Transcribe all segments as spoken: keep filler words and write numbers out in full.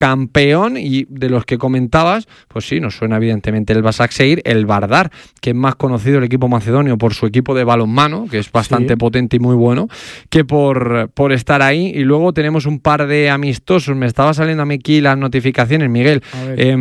campeón, y de los que comentabas, pues sí, nos suena evidentemente el Başakşehir, el Vardar, que es más conocido el equipo macedonio por su equipo de balonmano, que es bastante sí. potente y muy bueno, que por, por estar ahí. Y luego tenemos un par de amistosos, me estaba saliendo a mí aquí las notificaciones, Miguel, eh,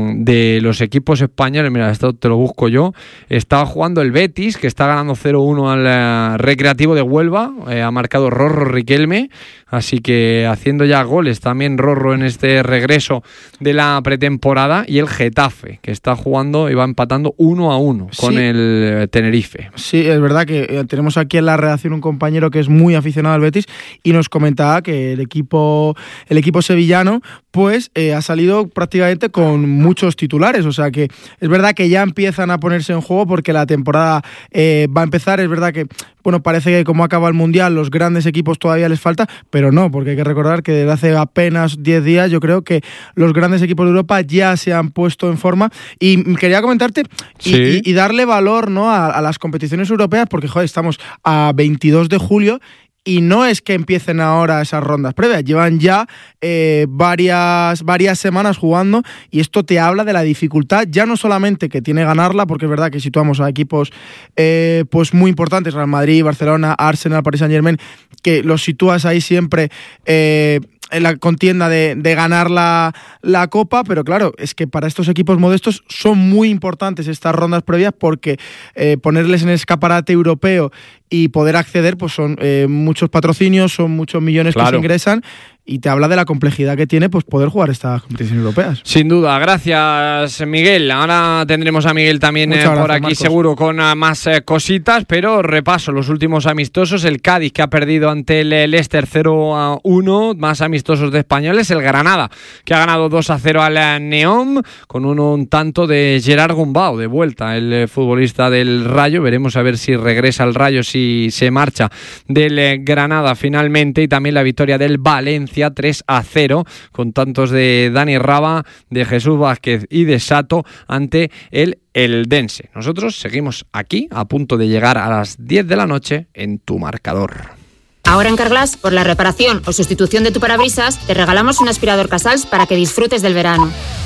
de los equipos españoles. Mira, esto te lo busco yo. Estaba jugando el Betis, que está ganando cero uno al uh, Recreativo de Huelva, eh, ha marcado Rorro Riquelme, así que haciendo ya goles también Rorro en este regreso de la pretemporada. Y el Getafe, que está jugando y va empatando uno a uno con sí. el Tenerife. Sí, es verdad que eh, tenemos aquí en la redacción un compañero que es muy aficionado al Betis y nos comentaba que el equipo, el equipo sevillano pues eh, ha salido prácticamente con muchos titulares, o sea que es verdad que ya empiezan a ponerse en juego porque la temporada eh, va a empezar. Es verdad que, bueno, parece que como acaba el Mundial los grandes equipos todavía les falta, pero no, porque hay que recordar que desde hace apenas diez días yo creo que los grandes equipos de Europa ya se han puesto en forma. Y quería comentarte sí. y, y, y darle valor, ¿no?, a, a las competiciones europeas, porque joder, estamos a veintidós de julio y no es que empiecen ahora esas rondas previas, llevan ya eh, varias, varias semanas jugando, y esto te habla de la dificultad, ya no solamente que tiene ganarla, porque es verdad que situamos a equipos eh, pues muy importantes, Real Madrid, Barcelona, Arsenal, Paris Saint-Germain, que los sitúas ahí siempre eh, en la contienda de, de ganar la, la Copa, pero claro, es que para estos equipos modestos son muy importantes estas rondas previas, porque eh, ponerles en el escaparate europeo y poder acceder, pues son eh, muchos patrocinios, son muchos millones claro. que se ingresan, y te habla de la complejidad que tiene pues poder jugar estas competiciones europeas. Sin duda, gracias Miguel. Ahora tendremos a Miguel también eh, gracias, por aquí Marcos. Seguro con uh, más eh, cositas, pero repaso los últimos amistosos. El Cádiz, que ha perdido ante el Leicester cero a uno, más amistosos de españoles. El Granada, que ha ganado dos a cero al Neom, con uno un tanto de Gerard Gumbau, de vuelta, el eh, futbolista del Rayo. Veremos a ver si regresa al Rayo, si se marcha del eh, Granada finalmente. Y también la victoria del Valencia tres a cero, con tantos de Dani Raba, de Jesús Vázquez y de Sato ante el Eldense. Nosotros seguimos aquí a punto de llegar a las diez de la noche en Tu Marcador. Ahora en Carglass, por la reparación o sustitución de tu parabrisas, te regalamos un aspirador Casals para que disfrutes del verano.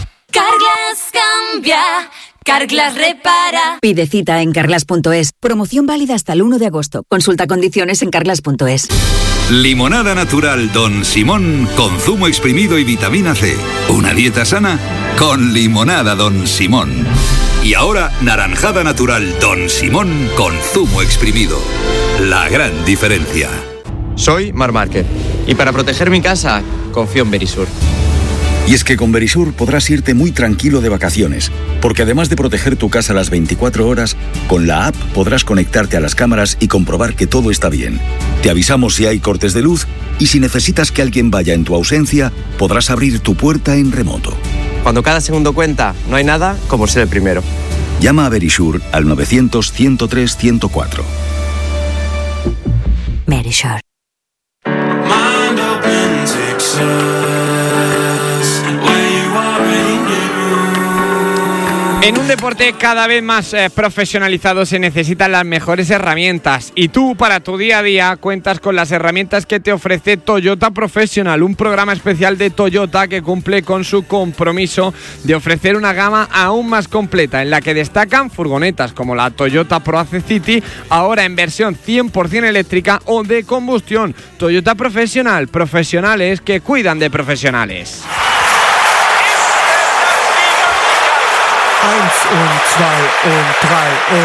Carglass cambia, Carglass repara. Pide cita en carglass punto es. Promoción válida hasta el uno de agosto. Consulta condiciones en carglass punto es. Limonada natural Don Simón con zumo exprimido y vitamina C. Una dieta sana con limonada Don Simón. Y ahora naranjada natural Don Simón con zumo exprimido. La gran diferencia. Soy Mar Márquez y para proteger mi casa confío en Verisur. Y es que con Verisur podrás irte muy tranquilo de vacaciones, porque además de proteger tu casa las veinticuatro horas, con la app podrás conectarte a las cámaras y comprobar que todo está bien. Te avisamos si hay cortes de luz, y si necesitas que alguien vaya en tu ausencia, podrás abrir tu puerta en remoto. Cuando cada segundo cuenta, no hay nada como ser el primero. Llama a Verisur al novecientos, ciento tres, ciento cuatro. Verisur. En un deporte cada vez más eh, profesionalizado se necesitan las mejores herramientas, y tú para tu día a día cuentas con las herramientas que te ofrece Toyota Professional, un programa especial de Toyota que cumple con su compromiso de ofrecer una gama aún más completa, en la que destacan furgonetas como la Toyota ProAce City, ahora en versión cien por ciento eléctrica o de combustión. Toyota Professional, profesionales que cuidan de profesionales. Eins und zwei und drei